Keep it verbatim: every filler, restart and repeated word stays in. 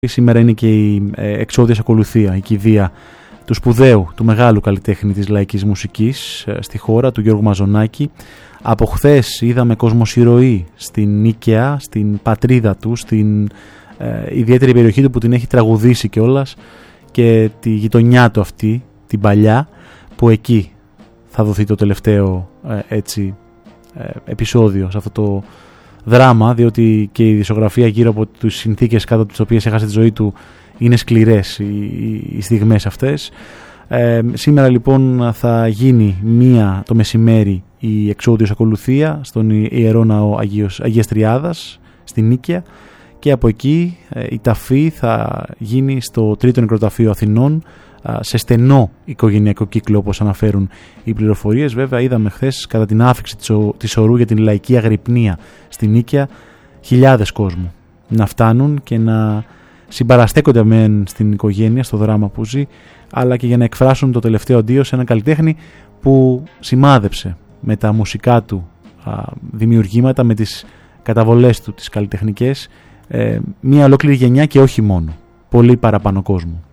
Σήμερα είναι και η εξώδιος ακολουθία, η κηδεία του σπουδαίου, του μεγάλου καλλιτέχνη της λαϊκής μουσικής στη χώρα, του Γιώργου Μαζονάκη. Από χθες είδαμε κοσμοσυρωή στην Νίκαια, στην πατρίδα του, στην ε, ιδιαίτερη περιοχή του που την έχει τραγουδήσει κιόλας, και τη γειτονιά του αυτή, την παλιά, που εκεί θα δοθεί το τελευταίο ε, έτσι, ε, επεισόδιο σε αυτό το δράμα, διότι και η δισογραφία γύρω από τις συνθήκες κάτω από τις οποίες έχασε τη ζωή του είναι σκληρές οι, οι, οι στιγμές αυτές. Ε, σήμερα λοιπόν θα γίνει μία το μεσημέρι η εξώδιος ακολουθία στον Ιερό Ναό Αγίος, Αγίας Τριάδας στην Νίκαια, και από εκεί ε, η ταφή θα γίνει στο Τρίτο Νεκροταφείο Αθηνών, σε στενό οικογενειακό κύκλο, όπως αναφέρουν οι πληροφορίες. Βέβαια είδαμε χθες κατά την άφιξη της ορού για την λαϊκή αγρυπνία στην Νίκαια χιλιάδες κόσμου να φτάνουν και να συμπαραστέκονται μεν στην οικογένεια, στο δράμα που ζει, αλλά και για να εκφράσουν το τελευταίο αντίο σε έναν καλλιτέχνη που σημάδεψε με τα μουσικά του α, δημιουργήματα, με τις καταβολές του τις καλλιτεχνικές, ε, μια ολόκληρη γενιά και όχι μόνο, πολύ παραπάνω κόσμο.